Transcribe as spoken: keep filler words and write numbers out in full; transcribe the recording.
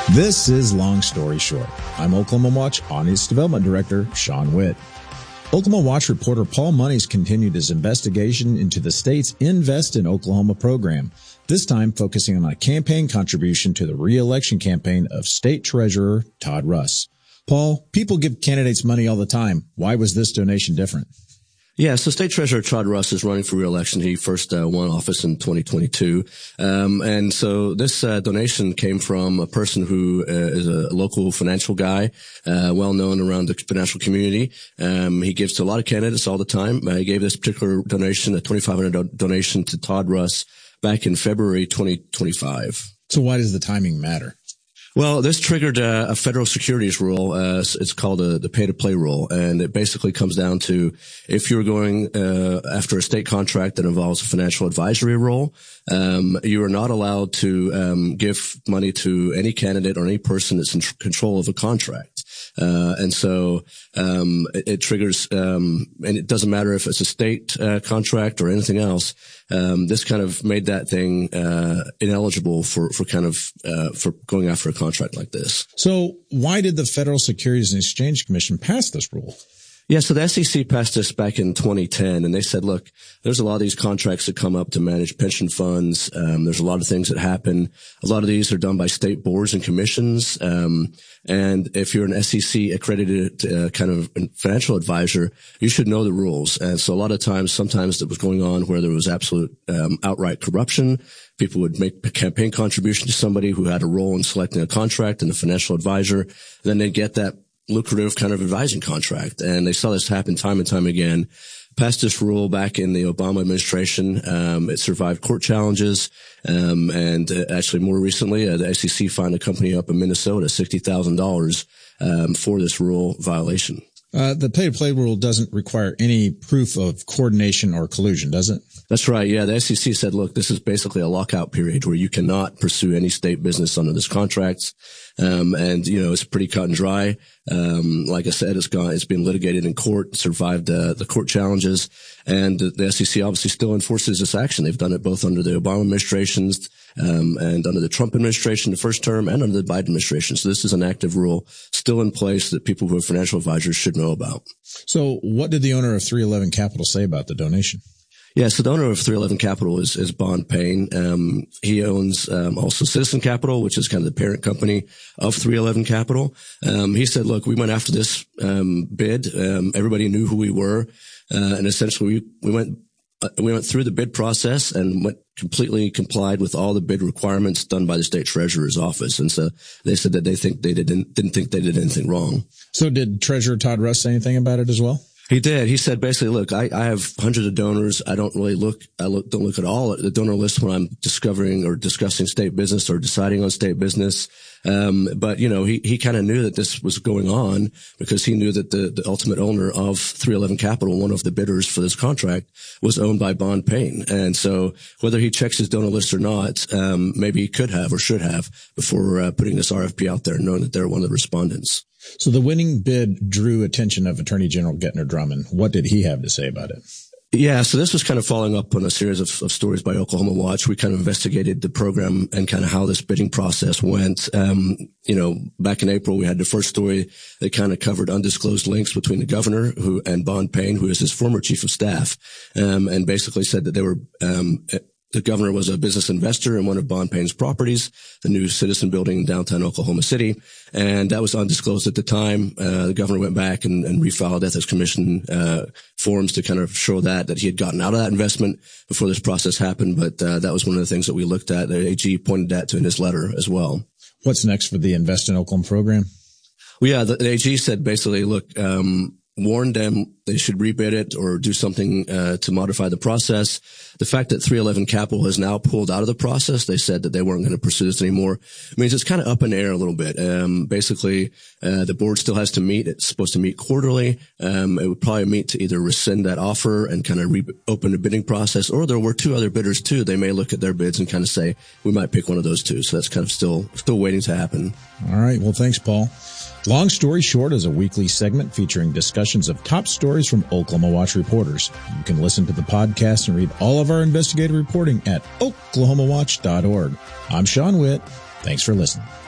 This is Long Story Short. I'm Oklahoma Watch Audience Development Director Sean Witt. Oklahoma Watch reporter Paul Monies continued his investigation into the state's Invest in Oklahoma program, this time focusing on a campaign contribution to the re-election campaign of State Treasurer Todd Russ. Paul, people give candidates money all the time. Why was this donation different? Yeah, so State Treasurer Todd Russ is running for re-election. He first uh, won office in twenty twenty-two. Um, and so this uh, donation came from a person who uh, is a local financial guy, uh, well known around the financial community. Um, he gives to a lot of candidates all the time. Uh, he gave this particular donation, a twenty-five hundred dollars donation to Todd Russ back in February twenty twenty-five. So why does the timing matter? Well, this triggered uh, a federal securities rule. Uh, it's called a, the pay-to-play rule, and it basically comes down to if you're going uh, after a state contract that involves a financial advisory role, um, you are not allowed to um, give money to any candidate or any person that's in tr- control of a contract. Uh, and so, um, it, it triggers, um, and it doesn't matter if it's a state, uh, contract or anything else. Um, this kind of made that thing, uh, ineligible for, for kind of, uh, for going after a contract like this. So why did the Federal Securities and Exchange Commission pass this rule? Yeah, so the S E C passed this back in twenty ten, and they said, look, there's a lot of these contracts that come up to manage pension funds. Um, there's a lot of things that happen. A lot of these are done by state boards and commissions. Um, and if you're an S E C accredited uh, kind of financial advisor, you should know the rules. And so a lot of times, sometimes that was going on where there was absolute um, outright corruption. People would make a campaign contribution to somebody who had a role in selecting a contract and a financial advisor. And then they'd get that lucrative kind of advising contract. And they saw this happen time and time again. Passed this rule back in the Obama administration. Um, it survived court challenges. Um, and uh, actually more recently, uh, the S E C fined a company up in Minnesota sixty thousand dollars, um, for this rule violation. Uh, the pay-to-play rule doesn't require any proof of coordination or collusion, does it? That's right. Yeah. The S E C said, look, this is basically a lockout period where you cannot pursue any state business under this contract. Um, and, you know, it's pretty cut and dry. Um, like I said, it's gone, it's been litigated in court, survived, uh, the court challenges. And the S E C obviously still enforces this action. They've done it both under the Obama administrations, um, and under the Trump administration, the first term, and under the Biden administration. So this is an active rule still in place that people who are financial advisors should know about. So what did the owner of three eleven Capital say about the donation? Yeah, so the owner of three eleven Capital is, is Bond Payne. Um, he owns, um, also Citizen Capital, which is kind of the parent company of three eleven Capital. Um, he said, look, we went after this, um, bid. Um, everybody knew who we were. Uh, and essentially we, we went, uh, we went through the bid process and went completely complied with all the bid requirements done by the state treasurer's office. And so they said that they think they didn't, didn't think they did anything wrong. So did Treasurer Todd Russ say anything about it as well? He did. He said basically, look, I, I have hundreds of donors. I don't really look, I look, don't look at all at the donor list when I'm discovering or discussing state business or deciding on state business. Um, but you know, he, he kind of knew that this was going on because he knew that the, the ultimate owner of three eleven Capital, one of the bidders for this contract, was owned by Bond Payne. And so whether he checks his donor list or not, um, maybe he could have or should have before uh, putting this R F P out there, knowing that they're one of the respondents. So the winning bid drew attention of Attorney General Gettner Drummond. What did he have to say about it? Yeah, so this was kind of following up on a series of, of stories by Oklahoma Watch. We kind of investigated the program and kind of how this bidding process went. Um, you know, back in April, we had the first story that kind of covered undisclosed links between the governor who and Bond Payne, who is his former chief of staff, um, and basically said that they were um, the governor was a business investor in one of Bond Payne's properties, the new Citizen building in downtown Oklahoma City. And that was undisclosed at the time. Uh, the governor went back and, and refiled Ethics Commission, uh, forms to kind of show that, that he had gotten out of that investment before this process happened. But, uh, that was one of the things that we looked at. The A G pointed that to in his letter as well. What's next for the Invest in Oklahoma program? Well, yeah, the, the A G said basically, look, um, warned them they should rebid it or do something uh, to modify the process. The fact that three eleven Capital has now pulled out of the process, they said that they weren't going to pursue this anymore, means it's kind of up in the air a little bit. Um, basically, uh, the board still has to meet. It's supposed to meet quarterly. Um, it would probably meet to either rescind that offer and kind of reopen the bidding process, or there were two other bidders too. They may look at their bids and kind of say, we might pick one of those two. So that's kind of still, still waiting to happen. All right. Well, thanks, Paul. Long Story Short is a weekly segment featuring discussions of top stories from Oklahoma Watch reporters. You can listen to the podcast and read all of our investigative reporting at oklahoma watch dot org. I'm Sean Witt. Thanks for listening.